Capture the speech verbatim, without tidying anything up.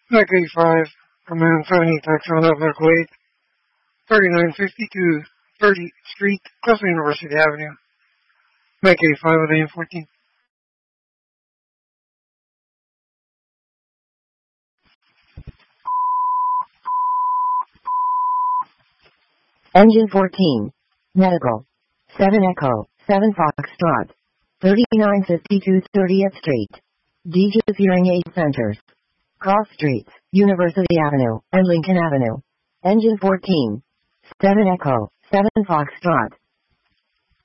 Mike eighty-five, Command seventy, Taxon Outlook Kuwait, thirty-nine fifty-two thirtieth Street, close to University Avenue. Mike eighty-five with A M fourteen. Engine fourteen. Medical. seven Echo, seven Foxtrot. thirty-nine fifty-two thirtieth Street. D J Hearing Aid Centers. Cross Streets, University Avenue, and Lincoln Avenue. Engine fourteen. seven Echo, seven Foxtrot.